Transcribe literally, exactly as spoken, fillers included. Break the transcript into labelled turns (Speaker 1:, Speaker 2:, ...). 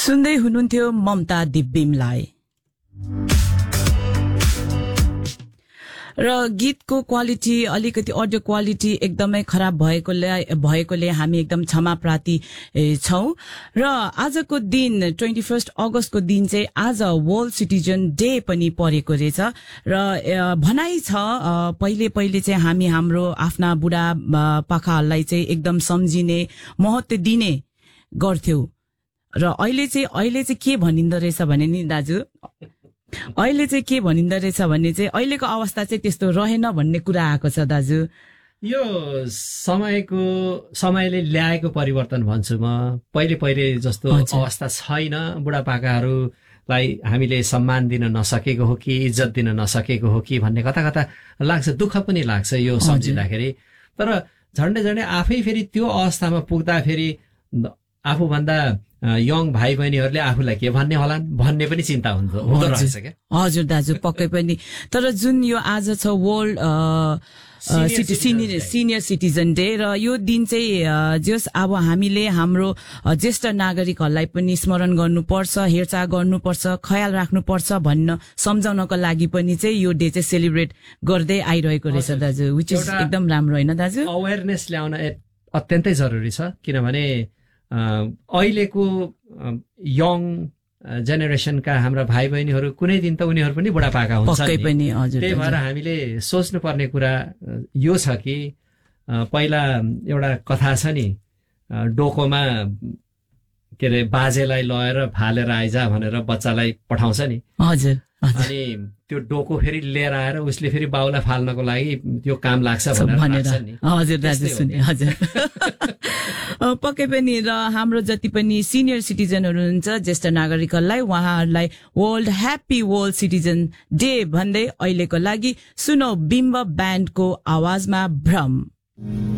Speaker 1: सुन्दै हुनुहुन्थ्यो ममता दिब्बिमलाई। र गीतको क्वालिटी अलिकति अडियो क्वालिटी एकदमै खराब भएकोले भएकोले हामी एकदम क्षमा प्रार्थी छौं। र आजको दिन ट्वेन्टी फर्स्ट अगस्तको दिन चाहिँ आज वर्ल्ड सिटिजन डे पनि परेको रहेछ। र भनाइ छ पहिले पहिले चाहिँ हामी हाम्रो आफ्ना बुढा पाखाहरूलाई चाहिँ एकदम सम्झिने महत्त्व दिने गर्थ्यौ। र अहिले चाहिँ अहिले चाहिँ के भनिन्दो रहेछ भने नि दाजु, अहिले चाहिँ के भनिन्दो रहेछ भने चाहिँ अहिलेको अवस्था चाहिँ त्यस्तो रहेन भन्ने कुरा आएको छ दाजु।
Speaker 2: यो समयको समयले ल्याएको परिवर्तन भन्छु म। पहिले पहिले जस्तो अवस्था छैन। बुढापाकाहरूलाई हामीले सम्मान दिन नसकेको हो कि इज्जत दिन नसकेको हो कि भन्ने कता कता लाग्छ, दुःख पनि लाग्छ यो सम्झिँदाखेरि। तर झन्डै झन्डै आफै फेरि त्यो अवस्थामा पुग्दाखेरि आफूभन्दा यङ भाइ बहिनीहरूले आफूलाई के भन्ने होला भन्ने पनि चिन्ता हुन्छ हुँदो रहेछ क्या।
Speaker 1: हजुर दाजु पक्कै पनि। तर जुन यो आज छ world senior senior citizen day र यो दिन चाहिँ जस अब हामीले हाम्रो ज्येष्ठ नागरिकहरूलाई पनि स्मरण गर्नुपर्छ, हेरचाह गर्नुपर्छ, ख्याल राख्नुपर्छ भन्न सम्झाउनको लागि पनि चाहिँ यो डे चाहिँ सेलिब्रेट गर्दै आइरहेको रहेछ दाजु, विच इज एकदम राम्रो होइन दाजु।
Speaker 2: अवेरनेस ल्याउन अत्यन्तै जरुरी छ, किनभने अहिलेको यङ जेनेरेसनका हाम्रा भाइ बहिनीहरू कुनै दिन त उनीहरू पनि बुढापाका हुन्छन् नि। त्यही भएर हामीले सोच्नुपर्ने कुरा यो छ कि पहिला एउटा कथा छ नि, डोकोमा के अरे बाजेलाई लगेर फालेर आइज भनेर बच्चालाई पठाउँछ नि।
Speaker 1: हजुर।
Speaker 2: अनि त्यो डोको फेरि लिएर आएर उसले फेरि बाउलाई फाल्नको लागि त्यो काम लाग्छ भनेर।
Speaker 1: हजुर दाजु सुने। हजुर पक्कै पनि। र हाम्रो जति पनि सिनियर सिटिजनहरू हुन्छ ज्येष्ठ नागरिकहरूलाई उहाँहरूलाई world happy world citizen day भन्दै अहिलेको लागि सुनौ बिम्ब ब्यान्डको आवाजमा भ्रम।